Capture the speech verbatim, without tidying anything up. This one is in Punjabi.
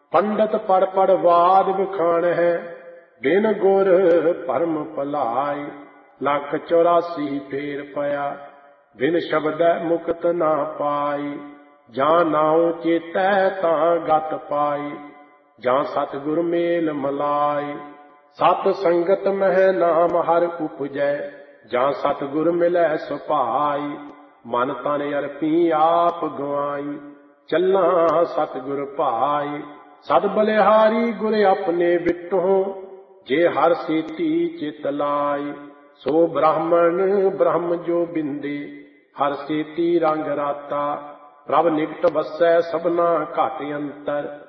ਪੰਡਤ ਪੜ ਪੜ ਵਾਦ ਵਿਖਾਣ ਹੈ, ਬਿਨ ਗੁਰ ਭਰਮ ਭਲਾਈ। ਲੱਖ ਚੌਰਾਸੀ ਫੇਰ ਪਿਆ, ਬਿਨ ਸ਼ਬਦੈ ਮੁਕਤ ਨਾ ਪਾਈ। ਜਾਂ ਨਾਉ ਚੇਤੈ ਤਾਂ ਗਤ ਪਾਈ, ਜਾਂ ਸਤਿਗੁਰ ਮੇਲ ਮਲਾਈ। ਸਤ ਸੰਗਤ ਮਹਿ ਨਾਮ ਹਰ ਉਪਜੈ, ਜਾਂ ਸਤਿਗੁਰ ਮਿਲੈ ਸੁਭਾਈ। ਮਨ ਤਨ ਅਰਪੀ ਆਪ ਗਵਾਈ, ਚੱਲਾਂ ਸਤਿਗੁਰ ਭਾਈ। ਸਦ ਬਲਿਹਾਰੀ ਗੁਰ ਆਪਣੇ ਵਿਟਹੁ, ਜੇ ਹਰ ਸੇਤੀ ਚਿਤ ਲਾਈ। ਸੋ ਬ੍ਰਾਹਮਣ ਬ੍ਰਹਮ ਜੋ ਬਿੰਦੇ, ਹਰ ਸੇਤੀ ਰੰਗ ਰਾਤਾ। ਪ੍ਰਭ ਨਿਕਟ ਵਸੈ ਸਭਨਾ ਘਟ ਅੰਤਰ,